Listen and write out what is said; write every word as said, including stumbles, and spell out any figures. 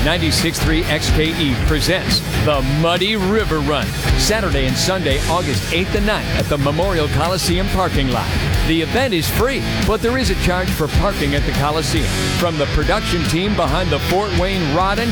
ninety-six point three X K E presents the Muddy River Run, Saturday and Sunday, August eighth and ninth at the Memorial Coliseum parking lot. The event is free, but there is a charge for parking at the Coliseum. From the production team behind the Fort Wayne Rod and